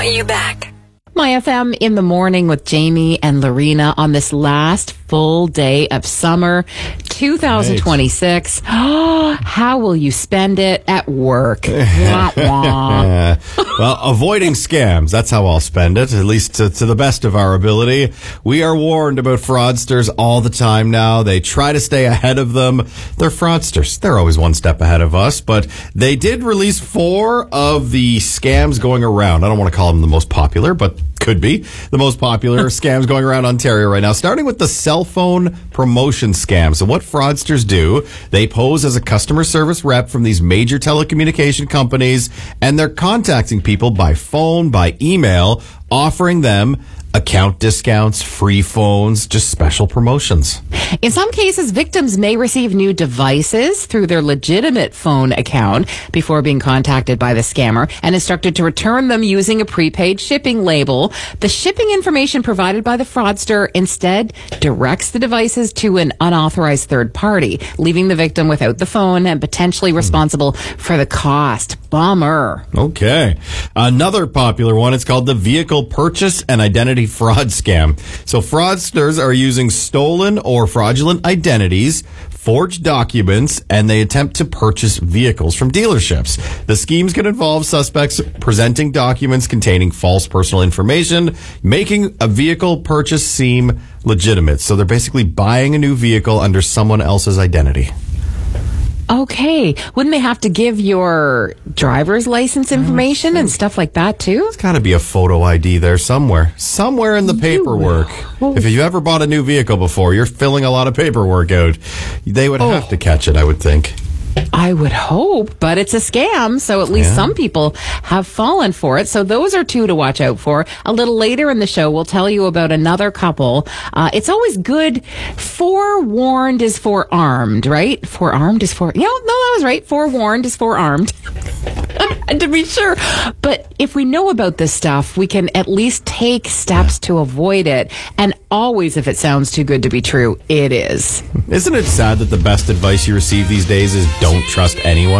want you back. My FM in the morning with Jamie and Lorena on this last full day of summer 2026. How will you spend it at work? Wah, wah. Well, avoiding scams. That's how I'll spend it, at least to the best of our ability. We are warned about fraudsters all the time now. They try to stay ahead of them. They're fraudsters. They're always one step ahead of us, but they did release 4 of the scams going around. I don't want to call them the most popular, but could be the most popular scams going around Ontario right now, starting with the cell phone promotion scam. So what fraudsters do, they pose as a customer service rep from these major telecommunication companies, and they're contacting people by phone, by email, offering them account discounts, free phones, just special promotions. In some cases, victims may receive new devices through their legitimate phone account before being contacted by the scammer and instructed to return them using a prepaid shipping label. The shipping information provided by the fraudster instead directs the devices to an unauthorized third party, leaving the victim without the phone and potentially responsible for the cost. Bummer. Okay. Another popular one, it's called the vehicle purchase and identity fraud scam. So fraudsters are using stolen or fraudulent identities, forged documents, and they attempt to purchase vehicles from dealerships. The schemes can involve suspects presenting documents containing false personal information, making a vehicle purchase seem legitimate. So they're basically buying a new vehicle under someone else's identity. Okay. Wouldn't they have to give your driver's license information and stuff like that too? There's got to be a photo ID there somewhere in the paperwork. If you've ever bought a new vehicle before, you're filling a lot of paperwork out. They would have to catch it, I would think. I would hope, but it's a scam, so at least some people have fallen for it. So those are 2 to watch out for. A little later in the show, we'll tell you about another couple. It's always good. Forewarned is forearmed, right? Forearmed is no, that was right. Forewarned is forearmed. To be sure. But if we know about this stuff, we can at least take steps to avoid it. And always, if it sounds too good to be true, it is. Isn't it sad that the best advice you receive these days is don't trust anyone?